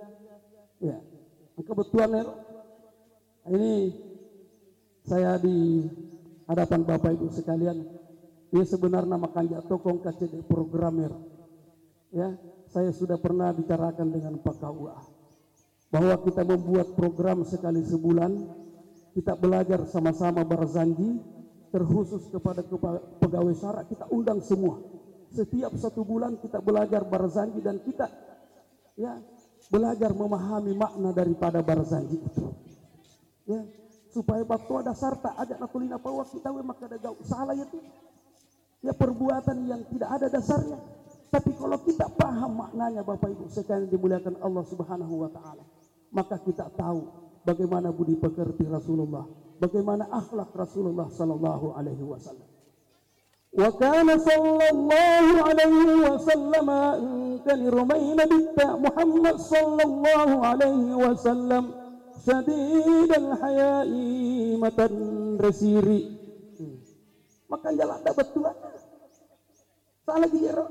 Ya, kebetulan ya, ini saya di hadapan Bapak Ibu sekalian, dia sebenarnya makanya tokong KCD programmer. Ya, saya sudah pernah bicarakan dengan Pak KUA bahwa kita membuat program sekali sebulan, kita belajar sama-sama Barzanji, terkhusus kepada pegawai syara kita undang semua. Setiap 1 bulan kita belajar Barzanji dan kita ya belajar memahami makna daripada Barzanji itu. Ya, supaya waktu ada sarta ajak natulina pawa kita maka ada gau salah itu. Ya perbuatan yang tidak ada dasarnya. Tapi kalau kita paham maknanya Bapak Ibu sekalian dimuliakan Allah Subhanahu wa taala, maka kita tahu bagaimana budi pekerti Rasulullah, bagaimana akhlak Rasulullah sallallahu alaihi wasallam. Wa kana sallallahu alaihi wasallam kan rumaina bitta Muhammad sallallahu alaihi wasallam syadidal haya'i matan resiri. Maka jalan dapat Tuhan. Salah gijero.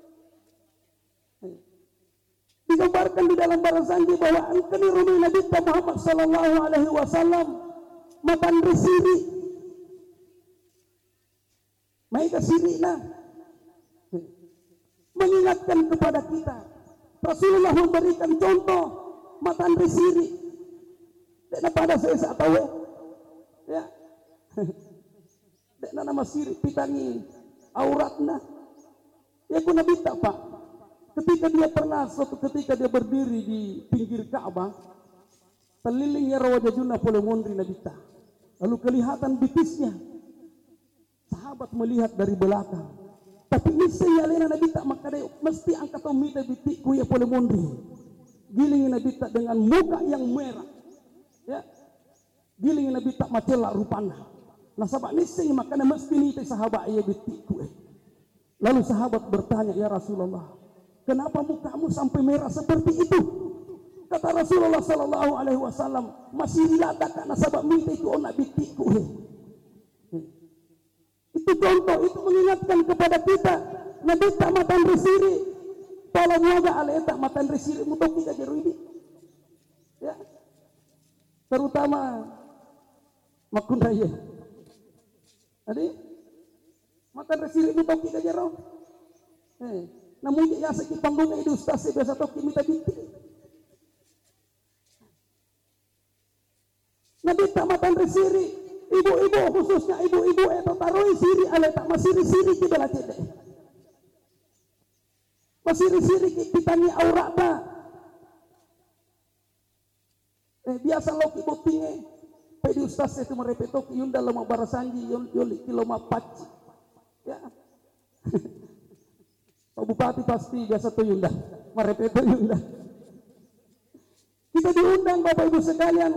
Digambarkan di dalam Barzanji bahwa angkani rumi Nabi Muhammad sallallahu alaihi wasallam matan resiri. Mereka sirina mengingatkan kepada kita. Rasulullah memberikan contoh matan resiri. Dan pada saya tahu ya. Dan nama siri pitangi auratna. Ya pun Nabi tak Pak. Ketika dia pernah suatu ketika dia berdiri di pinggir Ka'bah, terlilingnya rawajajuna oleh mondri Nabi tak. Lalu kelihatan bitisnya. Sahabat melihat dari belakang. Tapi niscaya lena Nabi tak maka dia mesti angkat mita bitikku ya oleh mondri. Giling Nabi tak dengan muka yang merah. Ya. Giling Nabi tak macela rupana. Nah sahabat niscaya makanya mesti nite sahabat ya bitikku. Lalu sahabat bertanya, ya Rasulullah, kenapa mukamu sampai merah seperti itu? Kata Rasulullah sallallahu alaihi wasallam, masih dilata karena sahabat minta itu onak bitikku. Itu contoh, itu mengingatkan kepada kita. Nabi tak matan resiri. Tolong moga ale tak matan resiri mutok kita jeru ini. Ya. Terutama makun raya. Tadi matan resiri mutok kita jeru. Namun ya sakit panggungnya itu ustaz biasa toki minta binti. Nabi tak matan resiri. Ibu-ibu khususnya ibu-ibu itu taruhi siri ale tak masiri-siri kita lah cede. Masiri-siri kita ni aurat tak. Biasa lo ki botinge. Pedi ustaz itu merepetok yunda lama Barzanji yoli kiloma paci. Ya. Pak Bupati pasti biasa tuh yunda. Merepetok yunda. Kita diundang Bapak Ibu sekalian.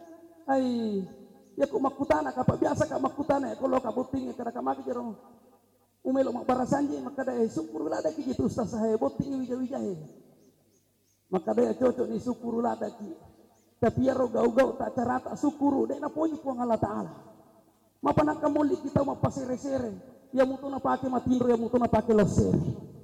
Ya kok makutana kapa biasa kak makutana ya kalau kabuting ya kada kamaki jero umelo mak Barzanji maka daya syukur lada ki gitu ustaz saya boting wija-wija he maka daya cocok ni syukur lada ki tapi ya ro gau-gau tak cara tak syukur dek na poji puang Allah taala mapa nak kamuli kita ma pasere-sere ya mutu na pake matindro ya mutu na pake losere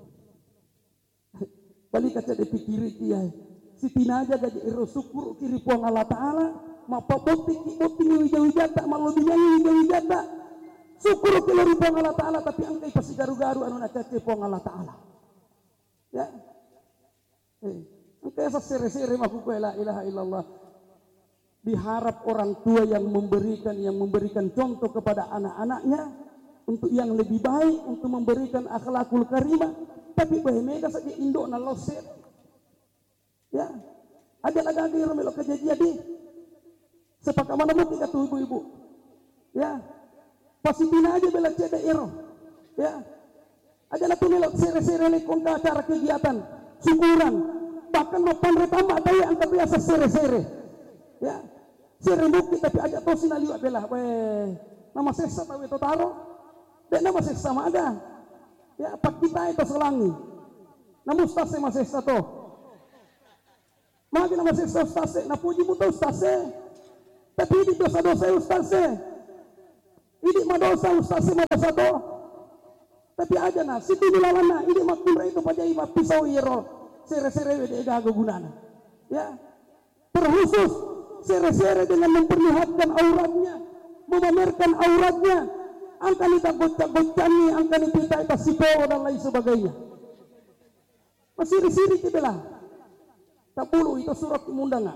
balik aja de pikiri dia si tinaja gaji ro syukur kiri puang Allah taala mapa botik wija-wija tak malu binyanyi wija-wija tak syukur kelari pong Allah Ta'ala tapi angkai pasti garu-garu anu nak cace pong Allah Ta'ala ya angkai asa sere-sere maku la ilaha illallah. Diharap orang tua yang memberikan contoh kepada anak-anaknya untuk yang lebih baik, untuk memberikan akhlakul karimah, tapi bahemega saja indok na loser ya ada lagi yang melok kejadian di sepakat mana mungkin kata ibu-ibu ya pasti bina aja bela ceda ero ya ada lah tuh melok sere-sere lekong ke acara kegiatan syukuran bahkan mapan retambah daya angkat biasa sere-sere ya sere bukti tapi ajak toh sinaliwak bela nama sesa tahu itu taro dan nama sesa mah ada ya pak kita itu selangi nama ustaz mas sesa toh maka nama sesa ustaz na puji muta ustaz tapi ini dosa-dosa ustaz ini madosa ustaz madosa toh tapi aja nah situ nilalana ini makmura itu pajai pisau iro sere-sere wede gago gunana Ya, terkhusus sere-sere dengan memperlihatkan auratnya, memamerkan auratnya, angka nita gocak-gocangi, angka nita ita sipo dan lain sebagainya. Masiri-siri kita lah. Tak perlu itu surat undangan.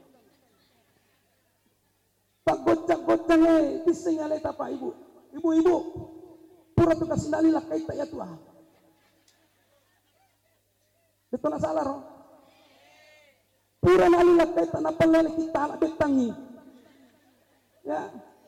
Tak gocak-gocang kisahnya leta pak ibu. Ibu-ibu, pura tu kasih dalilah kait tak ya tuah. Betul nak salah roh. Pura nalilah kait tak napal lele kita anak betangi. Ya.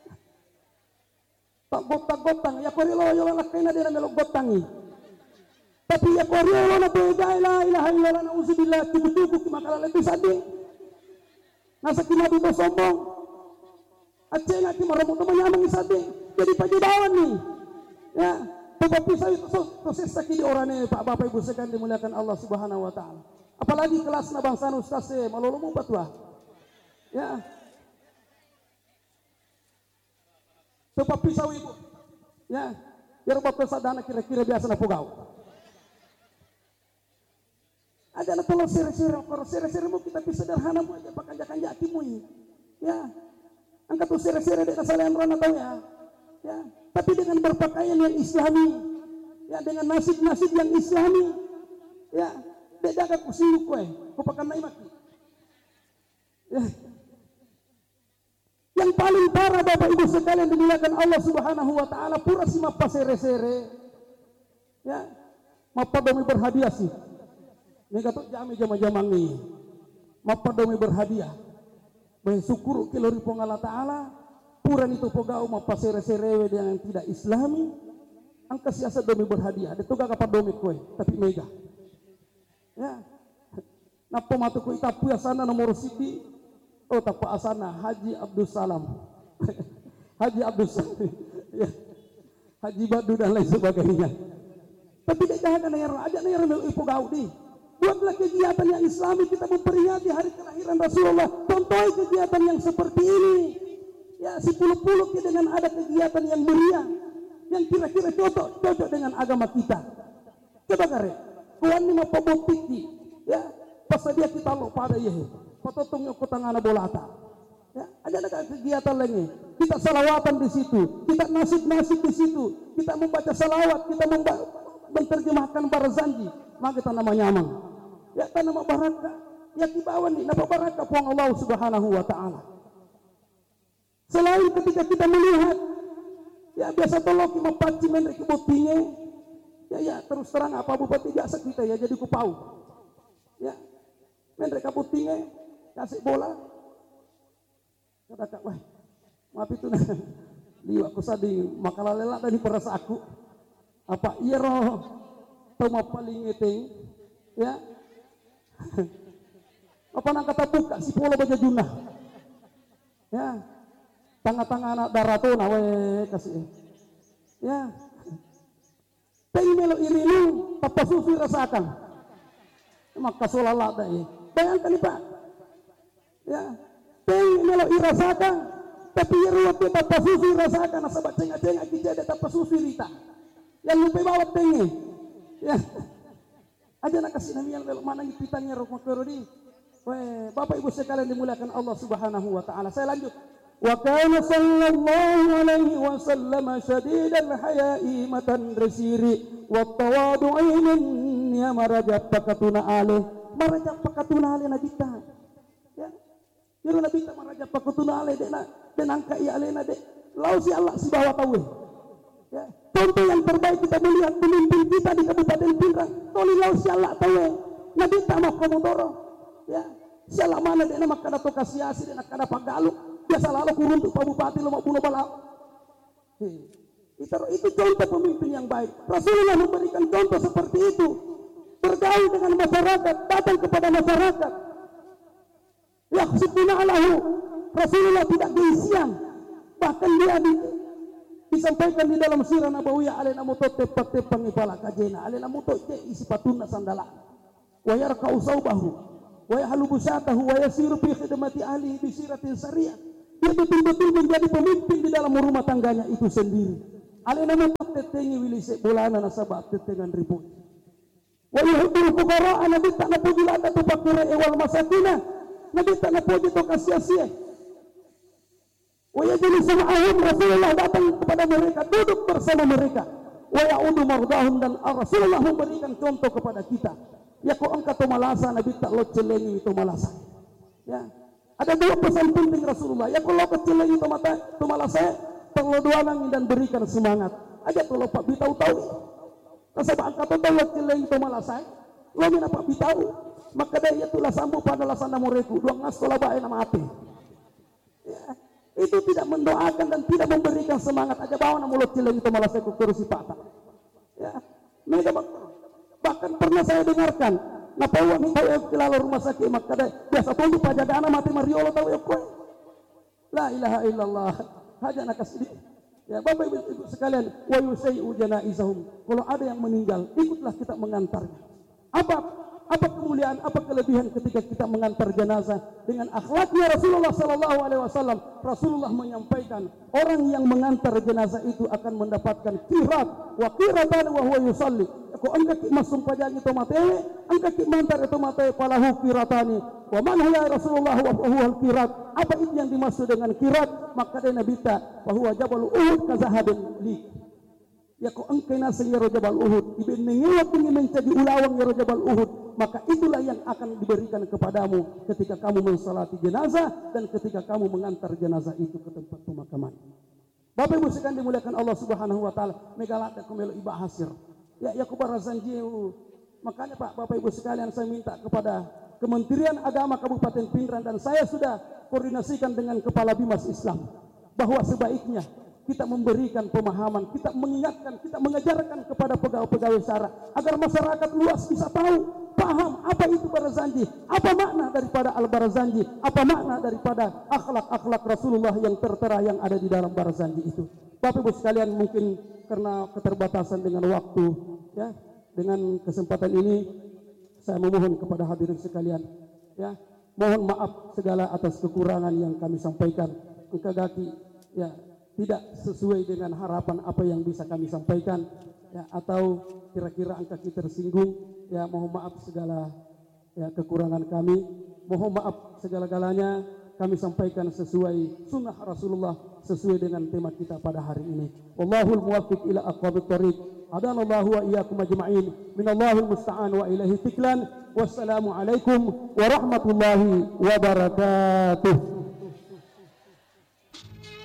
Tak gotang-gotang, ya korilo yo lah kaina dia melok gotangi. Tapi ya korilo na beda la ilaha illallah nauzubillah tubuh-tubuh makala itu sading. Nasa kinabi to sombong. Aceh nga ki maramo to manyamang sading. Jadi pajudawan nih. Ya, tetapi saya proses sakit di orangnya Pak Bapak Ibu sekalian dimuliakan Allah Subhanahu wa taala. Apalagi kelas na bangsa ustaz malolomo patwa. Ya. Sebab pisau ibu, ya, biar bapak sadana kira-kira biasa na pugau. Ada na tolong sere-sere mo kita bisa sederhana mo aja pakanjakan jaki mo ya. Angkat tu sere-sere dek kasalahan rana tahu ya, ya. Tapi dengan berpakaian yang Islami, ya, dengan nasib-nasib yang Islami, ya, dek jaga kusilu kue, kupakan naimaki, ya. Yang paling parah Bapak Ibu sekalian dimuliakan Allah Subhanahu wa taala pura si mapa sere-sere. Ya. Mapa domi berhadiah sih. Ini kata jami jama-jamang ni. Mapa domi berhadiah. Bae syukur kilori pong Allah taala pura itu pogau mapa sere-sere yang tidak Islami. Angka siasa domi berhadiah. Dia tuga kapal domi kue tapi mega. Ya. Napa matuku itapu ya sana nomor siti. Oh tak asana Haji Abdul Salam. Haji Abdul Salam. Ya. Haji Badu dan lain sebagainya. Tapi dia jangan ada yang ipu gaudi. Buatlah kegiatan yang Islami, kita memperingati hari kelahiran Rasulullah. Contoh kegiatan yang seperti ini. Ya, si puluh-puluh dengan ada kegiatan yang meriah, yang kira-kira cocok dengan agama kita. Coba kare, kuan ni mapabutiki, ya, pas dia kita lo pada yehe. Patotong yung kutangana bolata. Ya, ada kegiatan lagi. Kita salawatan di situ, kita nasib-nasib di situ, kita membaca salawat, kita menerjemahkan barzanji, maka kita namanya amang. Ya, kita nama baraka. Ya kibawan ni, napa baraka puang Allah Subhanahu wa taala. Selain ketika kita melihat, ya biasa tolong kita paci menrek botinge. Ya terus terang apa bupati biasa kita ya jadi kupau. Ya. Menrek botinge kasih bola, kata wah, maaf itu nah, liwat aku sading makalah lelak dari perasa aku, apa iya roh, tau paling ngeteng, ya, apa nang kata buka si pola baca junah, ya, tengah-tengah anak darato nawe kasih, ya, pengen melo irilu, apa sufi rasakan, maka solala deh, bayangkan nih Pak. Ya, pengen melo irasakan, tapi ruwet kita pasusi rasakan, sahabat cengak-cengak kita ada pasusi rita, yang lupa bawa pengen, ya, aja nak kasih namian melo mana pitanya rok makarodi, weh, Bapak Ibu sekalian dimuliakan Allah Subhanahu wa taala. Saya lanjut. Wa kana sallallahu alaihi wasallam syadidal haya'i matan resiri wa tawadu'in ya marajat pakatuna alih, marajat pakatuna alih nabi ta. Yaro nabi tak maraja pakutuna ale dek dan angka ia alena dek lau si Allah si bawa tahu ya contoh yang terbaik kita melihat pemimpin kita di Kabupaten Pindrang toli lau si Allah tahu nabi tak mau komodoro ya si Allah mana dek nama kada to kasiasi dek kada pagaluk biasa lalu kurun untuk Pak Bupati lo mau bunuh balap itu contoh pemimpin yang baik. Rasulullah memberikan contoh seperti itu, bergaul dengan masyarakat, datang kepada masyarakat. Yakhsifuna alahu, Rasulullah tidak keisian, bahkan dia disampaikan di dalam sirah nabawiyah alena mutot tepat pangipala kajena alena mutot isi patuna sandala wa yarka'u saubahu wa yahlu busatahu wa yasiru fi khidmati ahli bi siratin sariyah. Dia betul-betul menjadi pemimpin di dalam rumah tangganya itu sendiri. Alena mutot tetengi wilise bolana nasabah tetengan ribut wa yuhibbul fuqara nabi tak napujulata tu fakira wal masakinah Nabi tak napuji to kasia-sia. Wa yajlisu ma'ahum, Rasulullah datang kepada mereka, duduk bersama mereka. Wa ya'udu mardahum, dan Rasulullah memberikan contoh kepada kita. Ya ko angka to malasa, Nabi tak lo celengi itu malasa. Ya. Ada dua pesan penting Rasulullah. Ya ko lo celengi to malasa, perlu doangan dan berikan semangat. Aja to lo Pak bitau tahu. Kasi ba angka to lo celengi to malasa. Lo mina Pak bitau. Maka dia itulah sambu pada lasana mureku. Dua ngastola bae na mati. Ya. Itu tidak mendoakan dan tidak memberikan semangat. Aja bawa na mulut celengi to malasa ku kursi patah. Ya. Mereka bahkan pernah saya dengarkan, napawa minta ya kelalo rumah sakit maka biasa pun pajaga anak mati mariolo tahu ya kowe. La ilaha illallah. Haja nak kasih. Ya Bapak Ibu sekalian, wa yusai'u janaizahum. Kalau ada yang meninggal, ikutlah kita mengantarnya. Apa kemuliaan, apa kelebihan ketika kita mengantar jenazah dengan akhlaknya Rasulullah sallallahu alaihi wasallam. Rasulullah menyampaikan, orang yang mengantar jenazah itu akan mendapatkan qirat wa qiratan wa huwa yusalli. Ko angka ki masum pajangi to mate, angka ki mantar itu mate palahu qiratani. Wa man huwa Rasulullah wa huwa al-qirat. Apa itu yang dimaksud dengan qirat? Maka dia Nabi ta bahwa Jabal Uhud kazahabin li. Ya ko angkay nasa yaro Jabal Uhud, ibin mengiwat ingin menjadi ulawang yaro Jabal Uhud, maka itulah yang akan diberikan kepadamu ketika kamu mensalati jenazah dan ketika kamu mengantar jenazah itu ke tempat pemakaman. Bapak Ibu sekalian dimuliakan Allah Subhanahu wa taala, megalada kumelo iba hasir. Ya kepada zanjiu. Makanya Pak, Bapak Ibu sekalian, saya minta kepada Kementerian Agama Kabupaten Pindrang, dan saya sudah koordinasikan dengan Kepala Bimas Islam, bahwa sebaiknya kita memberikan pemahaman, kita mengingatkan, kita mengajarkan kepada pegawai-pegawai syara agar masyarakat luas bisa tahu, paham apa itu barzanji, apa makna daripada al-barzanji, apa makna daripada akhlak-akhlak Rasulullah yang tertera yang ada di dalam barzanji itu. Bapak Ibu sekalian, mungkin karena keterbatasan dengan waktu, ya, dengan kesempatan ini saya memohon kepada hadirin sekalian, ya, mohon maaf segala atas kekurangan yang kami sampaikan. Engkagaki, ya, tidak sesuai dengan harapan apa yang bisa kami sampaikan, ya, atau kira-kira angka kita tersinggung, ya, mohon maaf segala, ya, kekurangan kami. Mohon maaf segala-galanya kami sampaikan sesuai sunnah Rasulullah, sesuai dengan tema kita pada hari ini. Wallahul muwaffiq ila aqwamit thoriq. Hadanallahu wa iyyakum ajma'in. Minallahil musta'an wa ilaihi tiklan. Wassalamu alaikum warahmatullahi wabarakatuh.